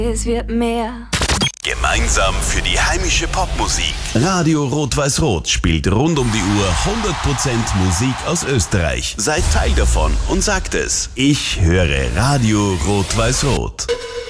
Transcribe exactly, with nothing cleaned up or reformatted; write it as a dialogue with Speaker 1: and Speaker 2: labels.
Speaker 1: Es wird mehr.
Speaker 2: Gemeinsam für die heimische Popmusik. Radio Rot-Weiß-Rot spielt rund um die Uhr hundert Prozent Musik aus Österreich. Seid Teil davon und sagt es. Ich höre Radio Rot-Weiß-Rot.